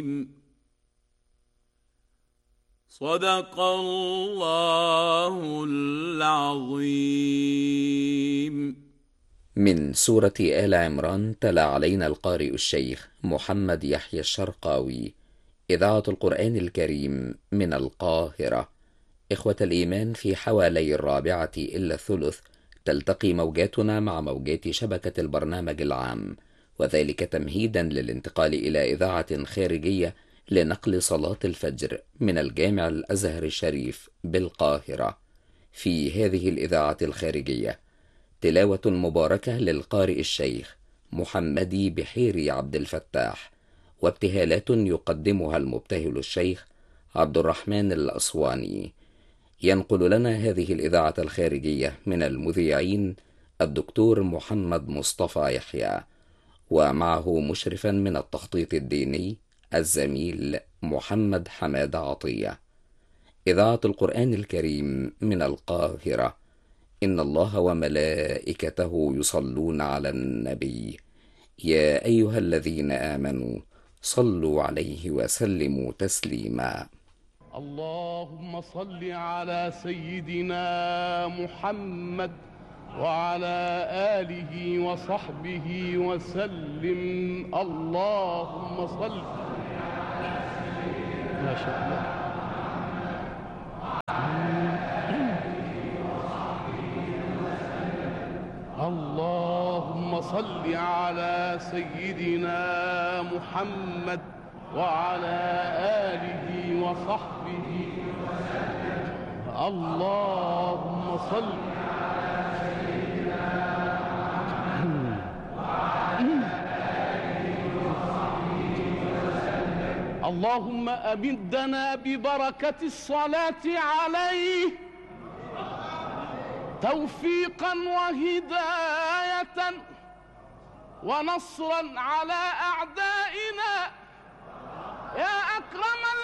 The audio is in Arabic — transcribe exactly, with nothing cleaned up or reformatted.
صدق الله العظيم. من سورة آل عمران تلا علينا القارئ الشيخ محمد يحيى الشرقاوي، إذاعة القرآن الكريم من القاهرة. إخوة الإيمان، في حوالي الرابعة إلا الثلث تلتقي موجاتنا مع موجات شبكة البرنامج العام، وذلك تمهيدا للانتقال إلى إذاعة خارجية لنقل صلاة الفجر من الجامع الأزهر الشريف بالقاهرة. في هذه الإذاعة الخارجية تلاوة مباركة للقارئ الشيخ محمدي بحيري عبد الفتاح، وابتهالات يقدمها المبتهل الشيخ عبد الرحمن الأسواني. ينقل لنا هذه الإذاعة الخارجية من المذيعين الدكتور محمد مصطفى يحيى، ومعه مشرفا من التخطيط الديني الزميل محمد حماد عطية. إذاعة القرآن الكريم من القاهرة. إن الله وملائكته يصلون على النبي، يا أيها الذين آمنوا صلوا عليه وسلموا تسليما. اللهم صل على سيدنا محمد وعلى آله وصحبه وسلم. اللهم صل ما شاء الله. اللهم صل على سيدنا محمد وعلى آله وصحبه وسلم. اللهم صل على سيدنا محمد وعلى آله وصحبه وسلم. اللهم أمدنا ببركة الصلاة عليه توفيقا وهداية ونصرا على أعدائنا يا أكرم